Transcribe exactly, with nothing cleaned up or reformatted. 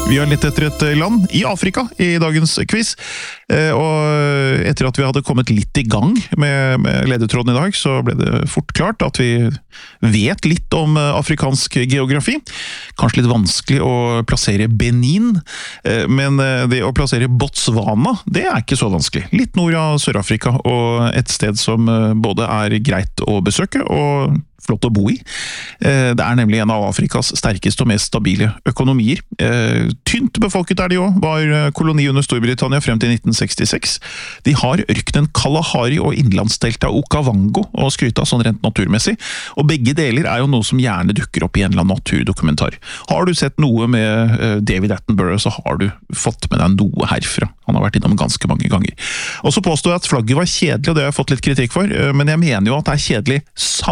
Vi har lett etter et land i Afrika i dagens quiz, og etter at vi hadde kommet litt i gang med, med ledetråden i dag, så ble det fort klart at vi vet litt om afrikansk geografi. Kanskje litt vanskelig å plassere Benin, men det å plassere Botswana, det er ikke så vanskelig. Litt nord av Sør-Afrika, og et sted som både er greit å besøke og flott å bo i. Det er nemlig en av Afrikas sterkeste og mest stabile økonomier. Tynt befolket er de også, var koloni under Storbritannia frem til nitten sekstiseks. De har ørkenen Kalahari og innlandsdelta Okavango å skryte av sånn rent naturmessig, og begge deler er jo noe som gjerne dukker opp i en eller annen naturdokumentar. Har du sett noe med David Attenborough, så har du fått med deg noe herfra. Han har vært innom ganske mange ganger. Og så påstår jeg at flagget var kjedelig, og det har jeg fått litt kritikk for, men jeg mener jo at det er kjedelig sammen